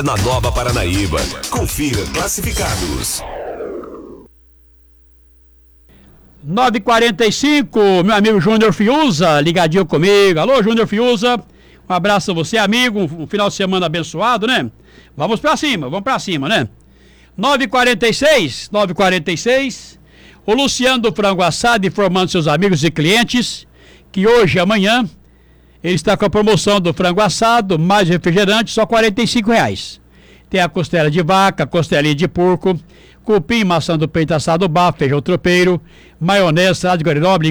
Na Nova Paranaíba. Confira classificados. 9h45, meu amigo Júnior Fiuza, ligadinho comigo. Alô, Júnior Fiuza, um abraço a você, amigo, um final de semana abençoado, né? Vamos pra cima, né? 9h46, o Luciano do Frango Assado informando seus amigos e clientes que hoje e amanhã ele está com a promoção do frango assado, mais refrigerante, só R$45. Tem a costela de vaca, costelinha de porco, cupim, maçã do peito assado bafo, feijão tropeiro, maionese, salada de guarinobre,